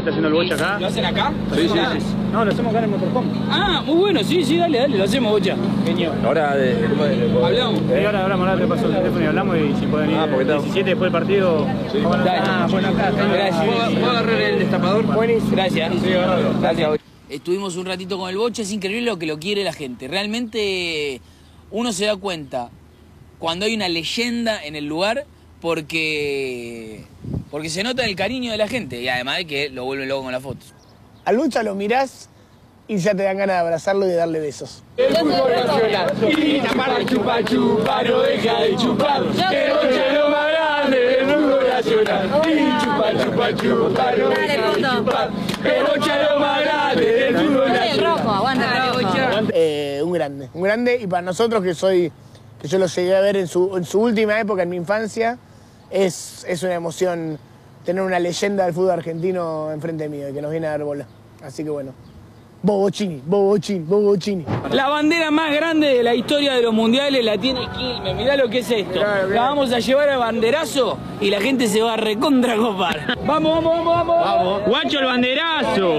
está haciendo el Bocha acá. ¿Lo hacen acá? Sí, sí. No, lo hacemos acá en el Motorhome. Ah, muy bueno, sí, dale, lo hacemos, Bocha. Genio. Ahora Hablamos. Ahora te paso el teléfono y hablamos y si pueden ir el 17 después del partido. Sí. Dale. Bueno, acá, gracias. ¿Puedo agarrar el destapador? Buenísimo. Gracias. Sí, gracias. Estuvimos un ratito con el Bocha, es increíble lo que lo quiere la gente. Realmente uno se da cuenta cuando hay una leyenda en el lugar porque se nota el cariño de la gente y además de que lo vuelven loco con las fotos. Al Bocha lo mirás y ya te dan ganas de abrazarlo y de darle besos. El fútbol nacional y para chupa chupa, no deja de chupar. El Bocha es lo más grande del fútbol nacional y chupa chupa chupa, no deja de chupar. El Bocha es lo más grande del fútbol nacional. El rojo, aguanta, Bocha. Un grande y para nosotros que yo lo llegué a ver en su última época, en mi infancia, es una emoción tener una leyenda del fútbol argentino enfrente mío y que nos viene a dar bola. Así que bueno, Bobochini. La bandera más grande de la historia de los mundiales la tiene Quilmes. Mirá lo que es esto. Mirá. La vamos a llevar al banderazo y la gente se va a recontra copar. Vamos. Guacho el banderazo.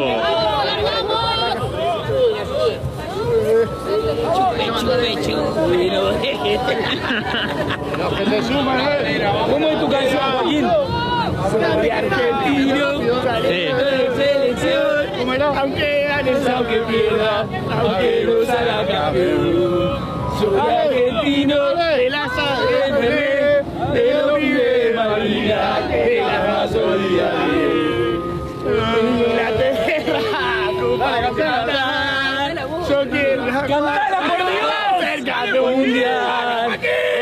Los que te suman, ¿Cómo es tu canción, Joaquín? Soy argentino, de selección. ¿Cómo era? Aunque ganes, Aunque pierda, aunque no salga campeón. Soy argentino, de la de lo vive Marina, de la gasolina. Yo quiero ¡Cantala, por Dios! ¡Cerca mundial!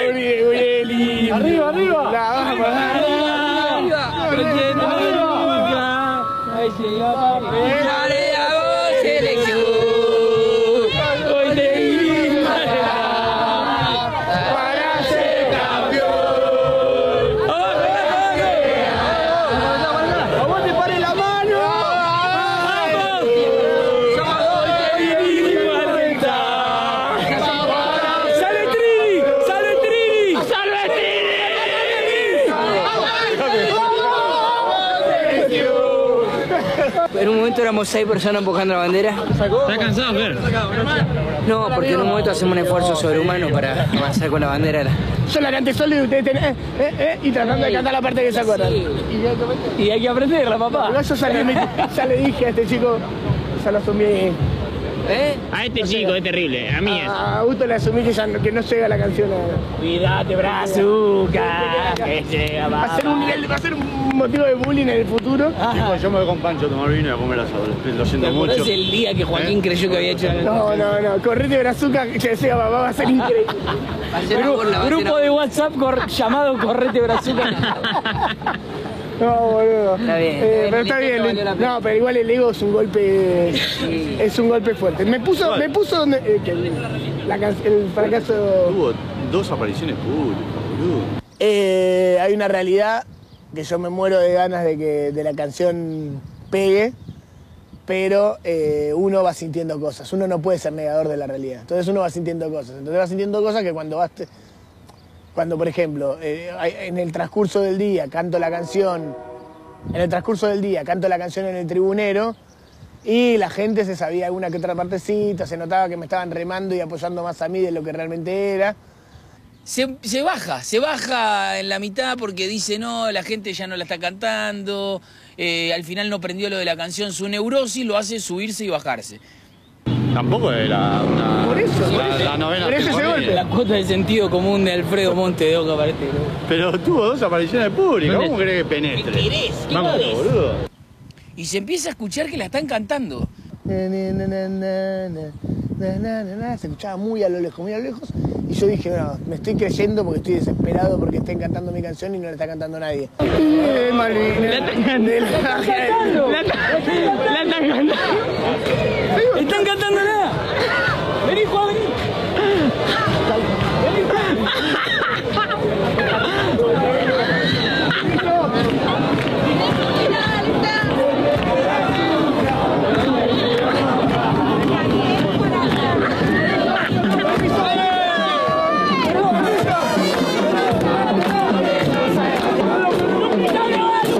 Arriba. Dale a vos, selección. Hoy te gritará para ser campeón. ¡A vos te pare la mano! ¡Sale Trini! En un momento éramos 6 personas empujando la bandera. ¿Estás cansado, Fer? No, porque en un momento hacemos un esfuerzo sobrehumano para avanzar con la bandera. Yo la canté solo y ustedes tienen y tratando de cantar la parte que se acuerdan. Y hay que aprenderla, papá. Pero yo ya le dije a este chico, ya lo asumí. A este chico es terrible, a mí es. A Augusto le asumí que no llega la canción. Cuídate, brazuca, que llega, Va a ser un motivo de bullying en el futuro. Chicos, yo me voy con Pancho a tomar vino y a comer asado. Lo siento mucho. Es el día que Joaquín creyó que había hecho el... No, correte brazuca, que decía papá, va a ser increíble. Grupo de WhatsApp llamado Correte Brazuca. No, boludo. Está bien. Pero está bien. No, pero igual el ego es un golpe. Es un golpe fuerte. Me puso donde. El fracaso. Tuvo 2 apariciones públicas, boludo. Hay una realidad que yo me muero de ganas de que la canción pegue, pero uno va sintiendo cosas. Uno no puede ser negador de la realidad. Entonces uno va sintiendo cosas. Entonces va sintiendo cosas que cuando, por ejemplo, en el transcurso del día canto la canción en el tribunero y la gente se sabía alguna que otra partecita, se notaba que me estaban remando y apoyando más a mí de lo que realmente era. Se baja en la mitad porque dice no, la gente ya no la está cantando, al final no prendió lo de la canción, su neurosis lo hace subirse y bajarse. Tampoco era una... Por eso, la novena por eso ese temporada. golpe. La cuota de sentido común de Alfredo Monte de Oca parece. Pero tuvo 2 apariciones públicas, ¿cómo crees que penetre? ¿Qué querés? ¿Qué Vamos, querés? boludo. Y se empieza a escuchar que la están cantando. Se escuchaba muy a lo lejos. Y yo dije, no, me estoy creyendo porque estoy desesperado porque estén cantando mi canción y no la está cantando nadie. Malvina. La están cantando. Están cantando nada. Vení, Juan, vení.